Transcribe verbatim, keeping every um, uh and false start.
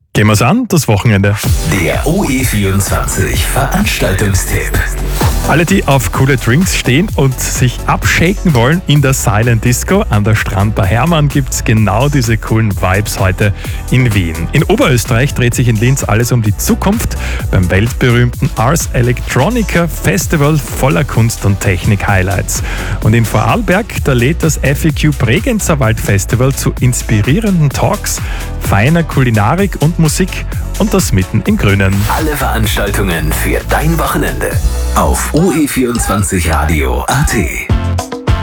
Gehen wir's an, das Wochenende. Der O E vierundzwanzig Veranstaltungstipp. Alle, die auf coole Drinks stehen und sich abshaken wollen in der Silent Disco an der Strandbar Hermann, gibt's genau diese coolen Vibes heute in Wien. In Oberösterreich dreht sich in Linz alles um die Zukunft beim weltberühmten Ars Electronica Festival voller Kunst- und Technik-Highlights. Und in Vorarlberg, da lädt das F E Q Bregenzer Wald Festival zu inspirierenden Talks, feiner Kulinarik und Musik, und das mitten im Grünen. Alle Veranstaltungen für dein Wochenende auf O E vierundzwanzig Radio Punkt A T.